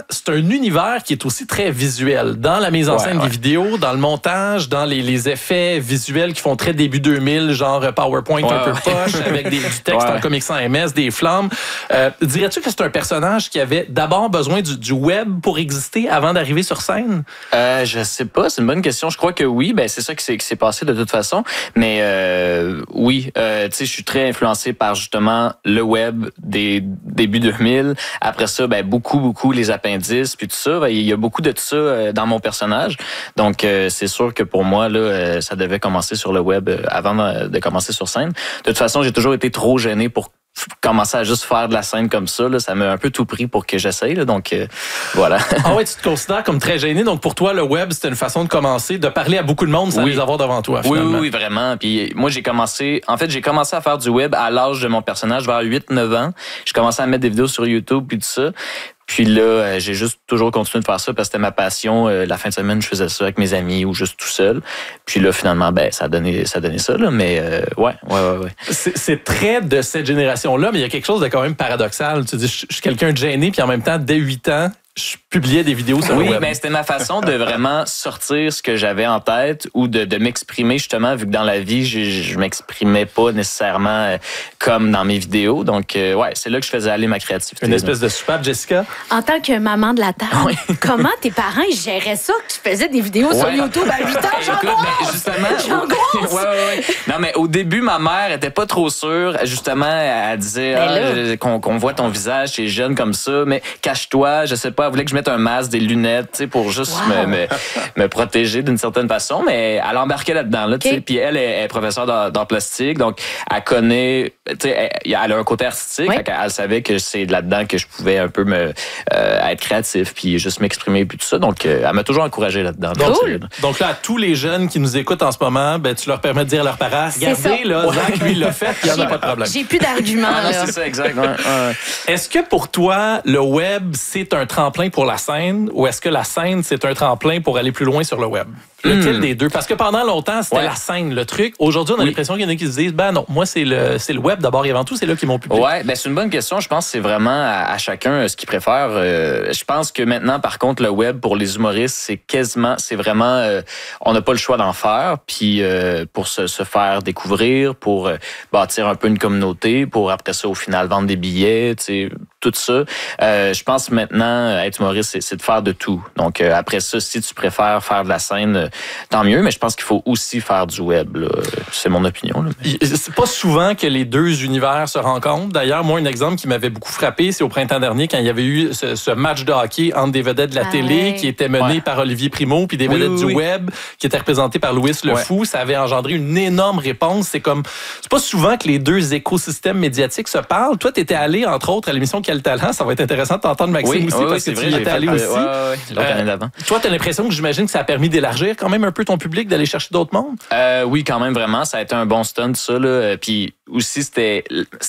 c'est un univers qui est aussi très visuel. Dans la mise en scène des vidéos, dans le montage, dans les effets visuels qui font très début 2000, genre PowerPoint un peu poche, avec du texte en Comic Sans MS, des flammes. Dirais-tu que c'est un personnage qui avait d'abord besoin du web pour exister avant d'arriver sur scène? Je sais pas, c'est une bonne question. Je crois que oui, c'est ça qui s'est passé de toute façon. Mais oui, tu sais, je suis très influencé par justement le web des débuts 2000. Après ça, beaucoup les appendices, puis tout ça. Il y a beaucoup de tout ça dans mon personnage. Donc, c'est sûr que pour moi, là, ça devait commencer sur le web avant de commencer sur scène. De toute façon, j'ai toujours été trop gêné pour commencer à juste faire de la scène comme ça. Là, ça m'a un peu tout pris pour que j'essaye. Là, donc, voilà. Ah ouais, tu te considères comme très gêné. Donc, pour toi, le web, c'était une façon de commencer, de parler à beaucoup de monde sans les avoir devant toi, finalement. Oui, vraiment. Puis moi, j'ai commencé à faire du web à l'âge de mon personnage, vers 8-9 ans. J'ai commencé à mettre des vidéos sur YouTube puis tout ça. Puis là, j'ai juste toujours continué de faire ça parce que c'était ma passion. La fin de semaine, je faisais ça avec mes amis ou juste tout seul. Puis là, finalement, ça a donné ça, là. Mais ouais. C'est très de cette génération-là, mais il y a quelque chose de quand même paradoxal. Tu dis, je suis quelqu'un de gêné, puis en même temps, dès 8 ans, je publiais des vidéos sur le web. Oui, c'était ma façon de vraiment sortir ce que j'avais en tête ou de m'exprimer, justement, vu que dans la vie, je m'exprimais pas nécessairement comme dans mes vidéos. Donc, c'est là que je faisais aller ma créativité. Une espèce de soupape, Jessica? En tant que maman de la table, comment tes parents géraient ça, que tu faisais des vidéos sur YouTube à 8 ans? J'angoisse! Ouais. Non, mais au début, ma mère était pas trop sûre. Justement, elle disait qu'on voit ton visage, t'es jeune comme ça, mais cache-toi, je sais pas. Elle voulait que je mette un masque, des lunettes, tu sais, pour juste me protéger d'une certaine façon, mais elle embarquait là-dedans, là, tu sais. Puis elle est professeure d'art plastique, donc elle connaît, tu sais, elle a un côté artistique, elle savait que c'est là-dedans que je pouvais un peu être créatif, puis juste m'exprimer, puis tout ça. Donc, elle m'a toujours encouragé là-dedans. Donc là, à tous les jeunes qui nous écoutent en ce moment, tu leur permets de dire à leurs parents, regardez, là, Zach, lui, il l'a fait, puis il n'y en a pas de problème. J'ai plus d'arguments, là. C'est ça, exact. Est-ce que pour toi, le web, c'est un tremplin pour la scène, ou est-ce que la scène, c'est un tremplin pour aller plus loin sur le web? Lequel des deux? Parce que pendant longtemps, c'était la scène, le truc. Aujourd'hui, on a l'impression qu'il y en a qui se disent, non, moi, c'est le web d'abord et avant tout, c'est là qu'ils m'ont publié. Ouais, c'est une bonne question. Je pense que c'est vraiment à chacun ce qu'il préfère. Je pense que maintenant, par contre, le web, pour les humoristes, c'est vraiment, on n'a pas le choix d'en faire. Puis pour se faire découvrir, pour bâtir un peu une communauté, pour après ça, au final, vendre des billets, tu sais, tout ça. Je pense maintenant, être humoriste, c'est de faire de tout. Donc après ça, si tu préfères faire de la scène, tant mieux, mais je pense qu'il faut aussi faire du web, là. C'est mon opinion, là. C'est pas souvent que les deux univers se rencontrent. D'ailleurs, moi, un exemple qui m'avait beaucoup frappé, c'est au printemps dernier, quand il y avait eu ce match de hockey entre des vedettes de la télé qui était mené par Olivier Primo, puis des vedettes du web qui étaient représentées par Louis Le Fou. Ça avait engendré une énorme réponse. C'est pas souvent que les deux écosystèmes médiatiques se parlent. Toi, t'étais allé, entre autres, à l'émission Quel Talent. Ça va être intéressant de t'entendre, Maxime, aussi, parce que tu y étais allé aussi. L'autre année d'avant. Toi, t'as l'impression que j'imagine que ça a permis d'élargir quand même un peu ton public, d'aller chercher d'autres mondes? Oui, quand même, vraiment. Ça a été un bon stunt, ça, là. Puis aussi, c'était,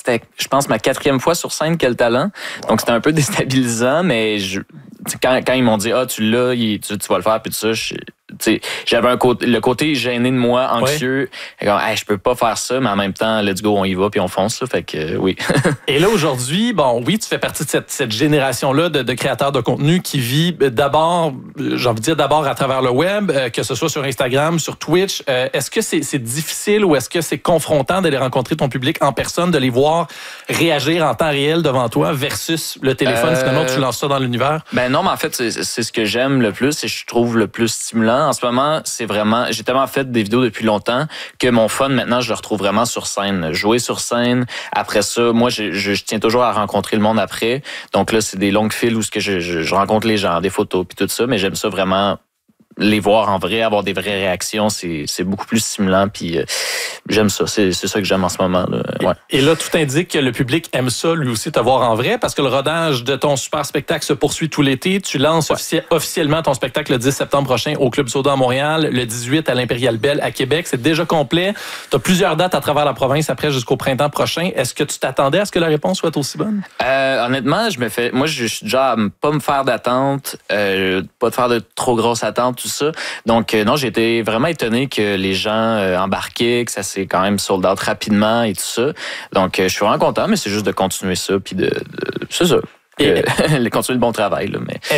je pense, ma 4e fois sur scène, Quel Talent. Donc, c'était un peu déstabilisant, mais quand ils m'ont dit, tu l'as, tu vas le faire, puis tout ça, j'avais le côté gêné de moi, anxieux. Je peux pas faire ça, mais en même temps, let's go, on y va, puis on fonce, là. Fait que, oui. Et là, aujourd'hui, tu fais partie de cette génération-là de créateurs de contenu qui vit d'abord, j'ai envie de dire d'abord à travers le web, que ce soit sur Instagram, sur Twitch. Est-ce que c'est difficile ou est-ce que c'est confrontant d'aller rencontrer ton public en personne, de les voir réagir en temps réel devant toi versus le téléphone, finalement, tu lances ça dans l'univers? Non, mais en fait, c'est ce que j'aime le plus et je trouve le plus stimulant. En ce moment, c'est vraiment... J'ai tellement fait des vidéos depuis longtemps que mon fun, maintenant, je le retrouve vraiment sur scène. Jouer sur scène. Après ça, moi, je tiens toujours à rencontrer le monde après. Donc là, c'est des longues files où je rencontre les gens, des photos puis tout ça, mais j'aime ça vraiment... les voir en vrai, avoir des vraies réactions, c'est beaucoup plus stimulant, puis j'aime ça. C'est ça que j'aime en ce moment, là. Ouais. Et là, tout indique que le public aime ça, lui aussi, te voir en vrai, parce que le rodage de ton super spectacle se poursuit tout l'été. Tu lances officiellement ton spectacle le 10 septembre prochain au Club Soda à Montréal, le 18 à l'Impérial Belle à Québec. C'est déjà complet. Tu as plusieurs dates à travers la province après jusqu'au printemps prochain. Est-ce que tu t'attendais à ce que la réponse soit aussi bonne? Honnêtement, je suis déjà à pas me faire d'attente, pas de faire de trop grosses attentes, tout ça. Donc, non, j'ai été vraiment étonné que les gens embarquaient, que ça s'est quand même sold out rapidement et tout ça. Donc, je suis vraiment content, mais c'est juste de continuer ça, puis c'est ça. Continuer le bon travail, là. Mais